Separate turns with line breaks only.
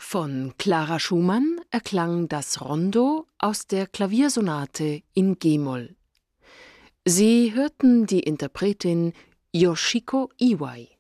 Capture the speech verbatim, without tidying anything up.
Von Clara Schumann erklang das Rondo aus der Klaviersonate in G-Moll. Sie hörten die Interpretin Yoshiko Iwai.